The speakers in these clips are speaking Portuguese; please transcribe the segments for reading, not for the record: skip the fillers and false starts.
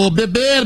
Beber.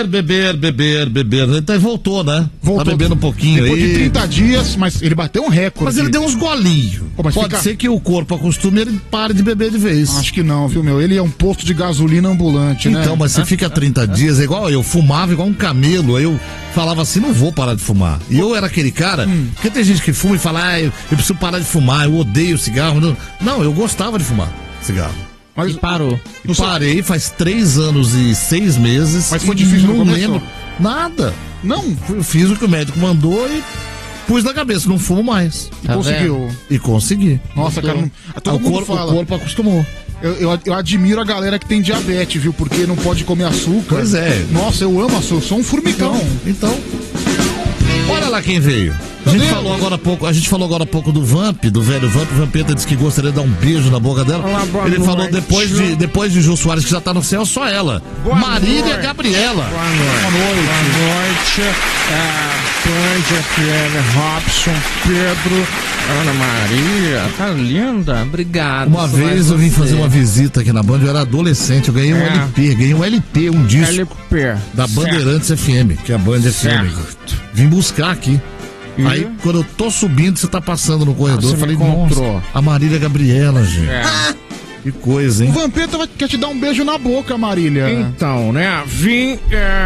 Então voltou, né? Voltou. Tá bebendo um pouquinho depois aí. de 30 dias, mas ele bateu um recorde. Mas ele deu uns golinhos. Mas pode ser que o corpo acostume e ele pare de beber de vez. Acho que não, viu, meu? Ele é um posto de gasolina ambulante, né? Então, mas você fica 30 dias, é igual eu fumava igual um camelo, aí eu falava assim, não vou parar de fumar. E eu era aquele cara, porque tem gente que fuma e fala, eu preciso parar de fumar, eu odeio cigarro. Não, eu gostava de fumar cigarro. Mas parou. Parei faz 3 anos e 6 meses. Mas foi difícil no não começo? lembro nada. Não? Eu fiz o que o médico mandou e pus na cabeça, não fumo mais. E conseguiu. E consegui. Nossa, cara, todo mundo fala. O corpo acostumou. Eu admiro a galera que tem diabetes, viu? Porque não pode comer açúcar. Pois é. Nossa, eu amo açúcar, eu sou um formigão. Então. Olha lá quem veio. A gente falou agora há pouco do Vamp, do velho Vamp. O Vampeta disse que gostaria de dar um beijo na boca dela. Olá, boa Ele noite. falou depois de Jô Soares, que já tá no céu, só ela. Boa Marília noite. Gabriela. Boa noite. Band, FM, Robson, Pedro, Ana Maria. Tá linda. Obrigado. Uma vez eu vim fazer uma visita aqui na Band, eu era adolescente, eu ganhei um LP, um disco LP. da Bandeirantes FM, que é a Band FM. Vim buscar aqui. Aí, quando eu tô subindo, você tá passando no corredor, eu falei, nossa, a Marília Gabriela, gente. Que coisa, hein? O Vampeta quer te dar um beijo na boca, Marília. Então, né, vim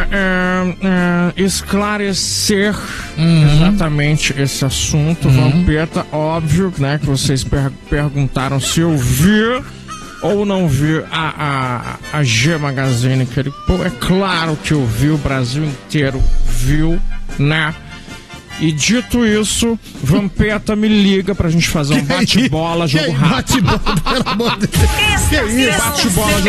esclarecer exatamente esse assunto. Vampeta, óbvio, né, que vocês perguntaram se eu vi ou não vi a G Magazine, que ele, pô, é claro que eu vi, o Brasil inteiro viu, né? E dito isso, Vampeta me liga pra gente fazer um bate-bola, jogo rápido. Bate-bola, pelo amor de Deus. Bate-bola, jogo